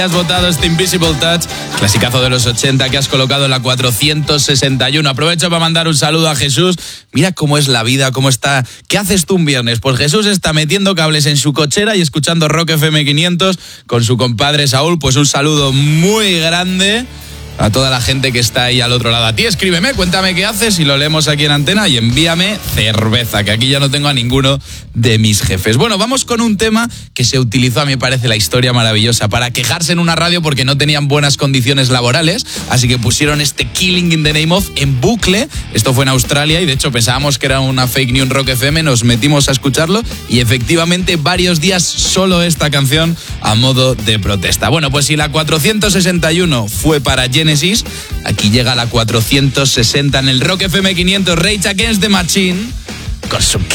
Has votado este Invisible Touch, clasicazo de los 80 que has colocado en la 461. Aprovecho para mandar un saludo a Jesús. Mira cómo es la vida, cómo está. ¿Qué haces tú un viernes? Pues Jesús está metiendo cables en su cochera y escuchando Rock FM 500 con su compadre Saúl. Pues un saludo muy grande a toda la gente que está ahí al otro lado. A ti escríbeme, cuéntame qué haces y lo leemos aquí en antena, y envíame cerveza, que aquí ya no tengo a ninguno de mis jefes. Bueno, vamos con un tema que se utilizó, a mí me parece la historia maravillosa, para quejarse en una radio porque no tenían buenas condiciones laborales, así que pusieron este Killing in the Name of en bucle. Esto fue en Australia y de hecho pensábamos que era una fake news Rock FM, nos metimos a escucharlo y efectivamente varios días solo esta canción a modo de protesta. Bueno, pues si la 461 fue para Genesis, aquí llega la 460 en el Rock FM 500, Rage Against the Machine con su